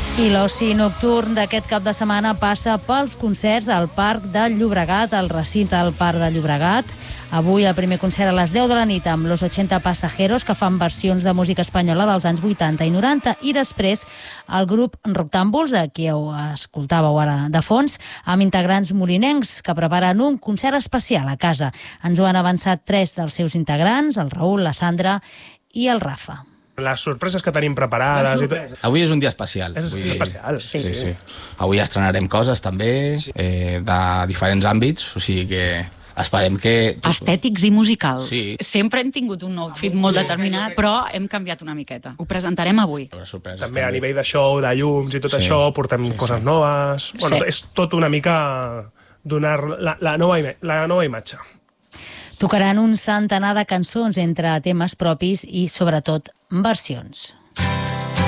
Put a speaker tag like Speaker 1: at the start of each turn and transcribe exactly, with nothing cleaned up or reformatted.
Speaker 1: I l'oci nocturn d'aquest cap de setmana passa pels concerts al Parc del Llobregat, al recinte del Parc del Llobregat. Avui el primer concert a les deu de la nit amb Los ochenta Pasajeros, que fan versions de música espanyola dels anys vuitanta i noranta, i després el grup Roctàmbuls, a qui ho escoltàveu ara de fons, amb integrants molinencs que preparen un concert especial a casa. Ens ho han avançat tres dels seus integrants, el Raül, la Sandra i el Rafa.
Speaker 2: Les sorpreses que tenim preparades... I tot...
Speaker 3: Avui és un dia especial.
Speaker 2: És
Speaker 3: Vull
Speaker 2: especial, sí,
Speaker 3: sí,
Speaker 2: sí.
Speaker 3: sí. Avui estrenarem coses també, eh, de diferents àmbits, o sigui que esperem que...
Speaker 4: Estètics i musicals.
Speaker 3: Sí.
Speaker 4: Sempre hem tingut un outfit molt determinat, però hem canviat una miqueta. Ho presentarem avui.
Speaker 3: Sorpreses,
Speaker 2: també a nivell de show, de llums i tot
Speaker 3: Sí.
Speaker 2: això, portem
Speaker 3: Sí,
Speaker 2: coses
Speaker 3: sí.
Speaker 2: noves... Bueno,
Speaker 4: Sí.
Speaker 2: és tot una mica donar la, la, nova, ima- la nova imatge.
Speaker 1: Tocaran un centenar de cançons entre temes propis i, sobretot, versions.